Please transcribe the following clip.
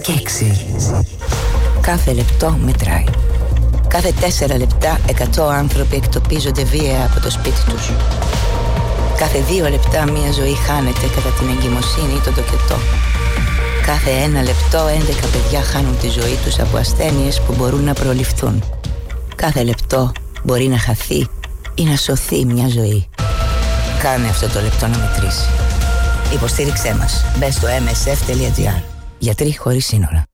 Και 6. Κάθε λεπτό μετράει. Κάθε 4 λεπτά 100 άνθρωποι εκτοπίζονται βία από το σπίτι τους. Κάθε 2 λεπτά μία ζωή χάνεται κατά την εγκυμοσύνη ή τον τοκετό. Κάθε 1 λεπτό 11 παιδιά χάνουν τη ζωή τους από ασθένειες που μπορούν να προληφθούν. Κάθε λεπτό μπορεί να χαθεί ή να σωθεί μια ζωή. Κάνε αυτό το λεπτό να μετρήσει. Υποστήριξέ μας. Μπες στο msf.gr. Γιατροί χωρίς σύνορα.